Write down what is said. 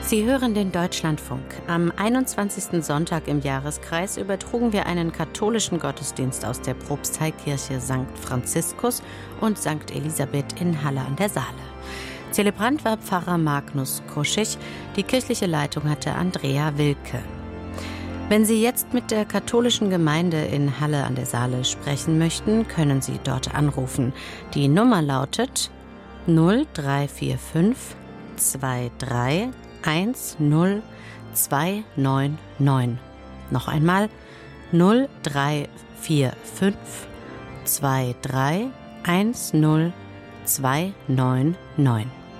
Sie hören den Deutschlandfunk. Am 21. Sonntag im Jahreskreis übertrugen wir einen katholischen Gottesdienst aus der Propsteikirche St. Franziskus und St. Elisabeth in Halle an der Saale. Zelebrant war Pfarrer Magnus Koschich, die kirchliche Leitung hatte Andrea Wilke. Wenn Sie jetzt mit der katholischen Gemeinde in Halle an der Saale sprechen möchten, können Sie dort anrufen. Die Nummer lautet 0345 23 10299. Noch einmal 0345 23 10299.